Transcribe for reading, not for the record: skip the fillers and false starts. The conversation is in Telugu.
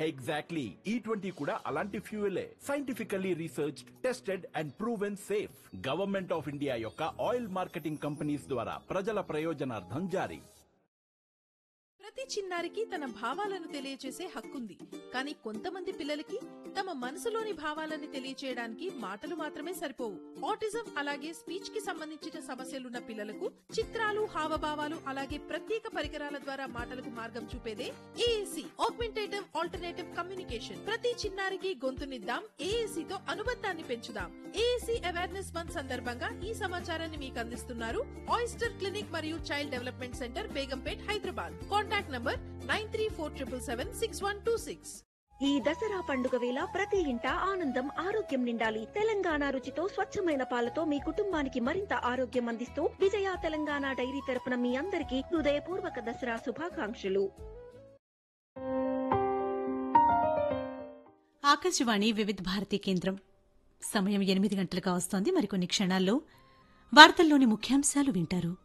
ఎగ్జాక్ట్లీ E20 కూడా అలాంటి ఫ్యూయలే. Scientifically researched, tested and proven safe. Government of India యొక్క ఆయిల్ మార్కెటింగ్ కంపెనీస్ ద్వారా ప్రజల ప్రయోజనార్థం జారీ. ప్రతి చిన్నారికి తన భావాలను తెలియచేసే హక్కుంది. కానీ కొంతమంది పిల్లలకి తమ మనసులోని భావాలను తెలియచేయడానికి మాటలు మాత్రమే సరిపోవు. ఆటిజం అలాగే స్పీచ్ కి సంబంధించిన సమస్యలున్న పిల్లలకు చిత్రాలు, హావభావాలు అలాగే ప్రత్యేక పరికరాల ద్వారా మాటలకు మార్గం చూపేదే ఏఏసీ, ఆగ్మెంటేటివ్ ఆల్టర్నేటివ్ కమ్యూనికేషన్. ప్రతి చిన్నారికి గొంతునిద్దాం, ఏఏసీ తో అనుబంధాన్ని పెంచుదాం. ఏఏసీ అవేర్నెస్ మంత్ సందర్భంగా ఈ సమాచారాన్ని మీకు అందిస్తున్నారు ఆయిస్టర్ క్లినిక్ మరియు child development centre, Begumpet, Hyderabad. Contact number 9347776126. ఈ దసరా పండుగ వేళ ప్రతి ఇంట ఆనందం, ఆరోగ్యం నిండాలి. తెలంగాణ రుచితో స్వచ్ఛమైన పాలతో మీ కుటుంబానికి మరింత ఆరోగ్యం అందిస్తూ విజయ తెలంగాణ డైరీ తరపున మీ అందరికీ హృదయపూర్వక దసరా శుభాకాంక్షలు. ఆకాశవాణి వివిధ భారతి కేంద్రం. సమయం 8 గంటలుగా వస్తోంది. మరికొన్ని క్షణాల్లో వార్తల్లోని ముఖ్యాంశాలు వింటారు.